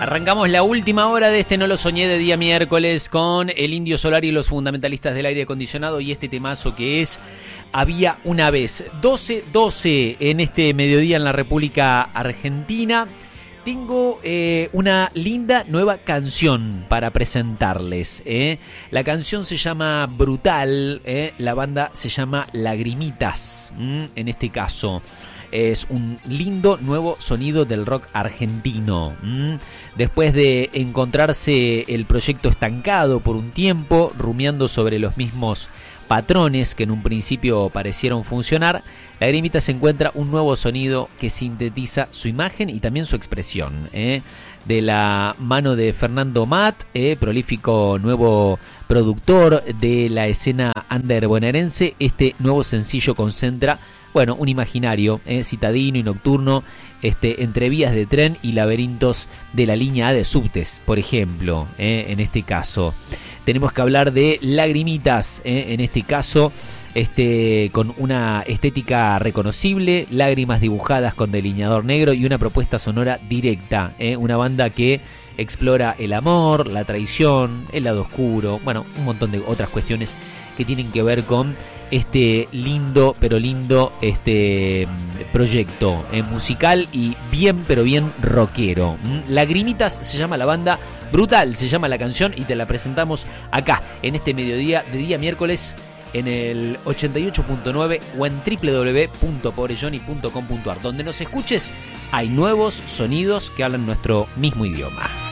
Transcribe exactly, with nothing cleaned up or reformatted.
Arrancamos la última hora de este No Lo Soñé de día miércoles con el Indio Solar y los fundamentalistas del aire acondicionado y este temazo que es Había una vez. doce doce en este mediodía en la República Argentina. Tengo eh, una linda nueva canción para presentarles. ¿eh? La canción se llama Brutal, ¿eh? La banda se llama Lagrimitas, ¿m? En este caso. Es un lindo nuevo sonido del rock argentino. ¿m? Después de encontrarse el proyecto estancado por un tiempo, rumiando sobre los mismos patrones que en un principio parecieron funcionar, Lagrimitas encuentra un nuevo sonido que sintetiza su imagen y también su expresión. ¿eh? De la mano de Fernando Matt, eh, prolífico nuevo productor de la escena under bonaerense, este nuevo sencillo concentra Bueno, un imaginario eh, citadino y nocturno este, entre vías de tren y laberintos de la línea A de subtes, por ejemplo, eh, en este caso. Tenemos que hablar de Lagrimitas, eh, en este caso, este, con una estética reconocible, lágrimas dibujadas con delineador negro y una propuesta sonora directa. Eh, una banda que explora el amor, la traición, el lado oscuro, bueno, un montón de otras cuestiones que tienen que ver con este lindo, pero lindo este proyecto eh, musical y bien, pero bien rockero. ¿Mm? Lagrimitas se llama la banda, Brutal se llama la canción y te la presentamos acá, en este mediodía de día miércoles, en el ochenta y ocho punto nueve o en doble u doble u doble u punto pobrejohnny punto com punto a r. Donde nos escuches hay nuevos sonidos que hablan nuestro mismo idioma.